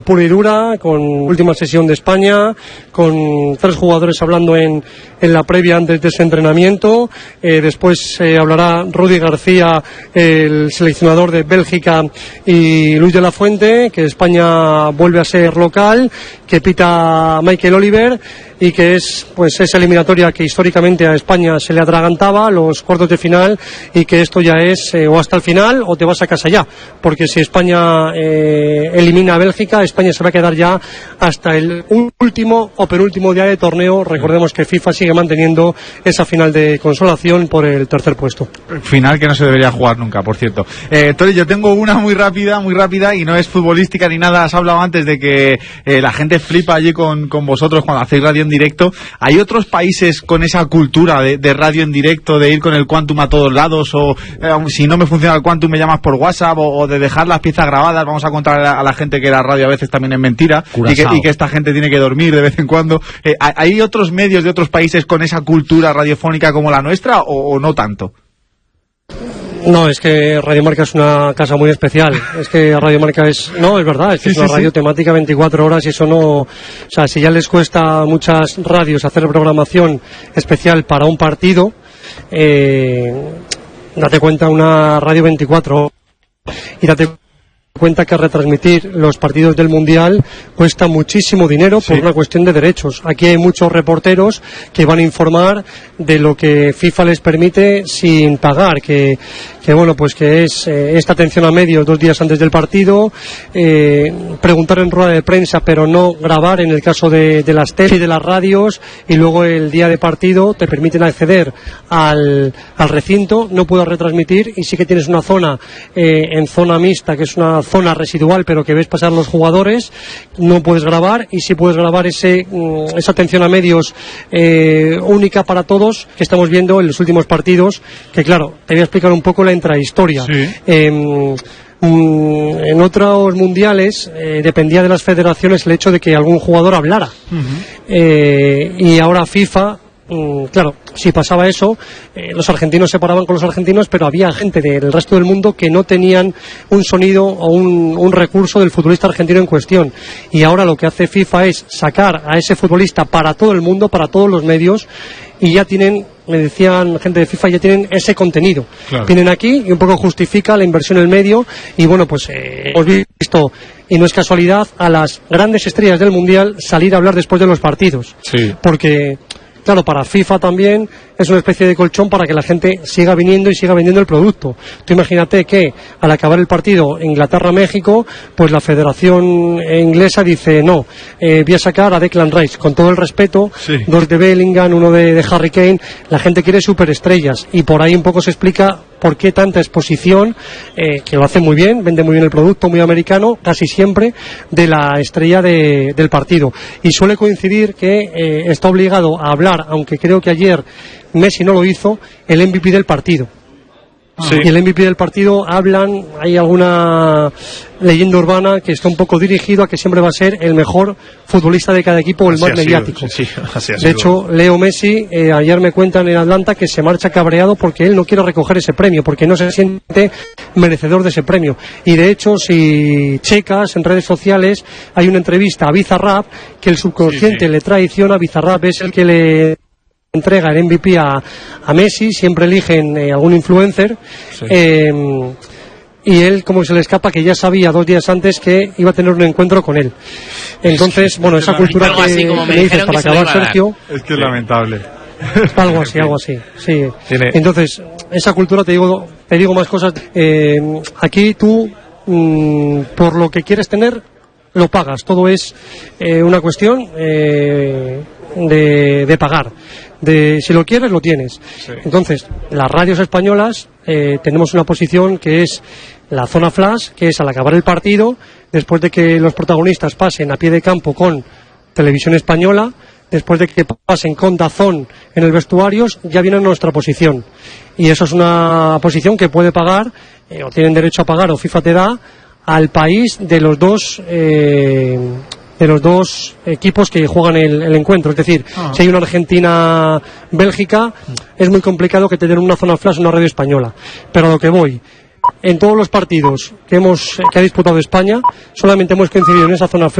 pura y dura, con última sesión de España, con 3 jugadores hablando en la previa antes de ese entrenamiento. Después hablará Rudi García, el seleccionador de Bélgica, y Luis de la Fuente, que España vuelve a ser local, que pita Michael Oliver, y que es pues esa eliminatoria que históricamente a España se le atragantaba, los cuartos de final, y que esto ya es o hasta el final o te vas a casa ya, porque si España elimina a Bélgica, España se va a quedar ya hasta el último o penúltimo día de torneo. Recordemos que FIFA sigue manteniendo esa final de consolación por el tercer puesto. Final que no se debería jugar nunca, por cierto. Tori, yo tengo una muy rápida, y no es futbolística ni nada. Has hablado antes de que la gente flipa allí con vosotros cuando hacéis radio en directo. ¿Hay otros países con esa cultura de radio en directo, de ir con el Quantum a todos lados, o si no me funciona el Quantum me llamas por WhatsApp, o de dejar las piezas grabadas? Vamos a contar a la gente que la radio a veces también es mentira y que esta gente tiene que dormir de vez en cuando. ¿Hay otros medios de otros países con esa cultura radiofónica como la nuestra, o no tanto? No, es que Radio Marca es una casa muy especial. Es que Radio Marca es verdad, es que es una radio temática 24 horas, y eso no, o sea, si ya les cuesta a muchas radios hacer programación especial para un partido, date cuenta una radio 24 horas, y date cuenta que retransmitir los partidos del Mundial cuesta muchísimo dinero por una cuestión de derechos. Aquí hay muchos reporteros que van a informar de lo que FIFA les permite sin pagar, que bueno, pues que es esta atención a medios 2 días antes del partido, preguntar en rueda de prensa pero no grabar en el caso de las teles y de las radios, y luego el día de partido te permiten acceder al recinto, no puedes retransmitir, y sí que tienes una zona en zona mixta, que es una zona residual pero que ves pasar los jugadores, no puedes grabar, y sí puedes grabar esa atención a medios única para todos que estamos viendo en los últimos partidos, que claro, te voy a explicar un poco la intrahistoria. En otros mundiales dependía de las federaciones el hecho de que algún jugador hablara, y ahora FIFA, claro, si pasaba eso, los argentinos se paraban con los argentinos, pero había gente del resto del mundo que no tenían un sonido o un recurso del futbolista argentino en cuestión, y ahora lo que hace FIFA es sacar a ese futbolista para todo el mundo, para todos los medios, y ya tienen, me decían gente de FIFA, ya tienen ese contenido. Claro. Vienen aquí y un poco justifica la inversión en el medio, y bueno, pues hemos visto, y no es casualidad, a las grandes estrellas del Mundial salir a hablar después de los partidos. Porque claro, para FIFA también es una especie de colchón para que la gente siga viniendo y siga vendiendo el producto. Tú imagínate que al acabar el partido Inglaterra-México, pues la Federación Inglesa dice no, voy a sacar a Declan Rice, con todo el respeto, 2 de Bellingham, 1 de Harry Kane. La gente quiere superestrellas, y por ahí un poco se explica por qué tanta exposición, que lo hace muy bien, vende muy bien el producto, muy americano, casi siempre, de la estrella del partido. Y suele coincidir que está obligado a hablar, aunque creo que ayer Messi no lo hizo, el MVP del partido. Y el MVP del partido hay alguna leyenda urbana que está un poco dirigido a que siempre va a ser el mejor futbolista de cada equipo, o el más mediático. De hecho, Leo Messi, ayer me cuentan en Atlanta que se marcha cabreado porque él no quiere recoger ese premio, porque no se siente merecedor de ese premio. Y de hecho, si checas en redes sociales, hay una entrevista a Bizarrap, que el subconsciente le traiciona. Bizarrap es el que le entrega el MVP a Messi, siempre eligen algún influencer, y él, como se le escapa, que ya sabía 2 días antes que iba a tener un encuentro con él. Entonces, bueno, esa cultura que me dices para acabar, Sergio, es que es lamentable. Algo así, sí. Entonces, esa cultura, te digo más cosas. Aquí tú, por lo que quieres tener, lo pagas. Todo es una cuestión de pagar. Si lo quieres, lo tienes. Entonces, las radios españolas tenemos una posición que es la zona flash, que es al acabar el partido, después de que los protagonistas pasen a pie de campo con Televisión Española, después de que pasen con DAZN en el vestuario, ya viene nuestra posición. Y eso es una posición que puede pagar, o tienen derecho a pagar, o FIFA te da, al país de los dos equipos que juegan el encuentro. Es decir, si hay una Argentina-Bélgica, es muy complicado que te den una zona flash en una radio española. Pero a lo que voy, en todos los partidos que ha disputado España, solamente hemos coincidido en esa zona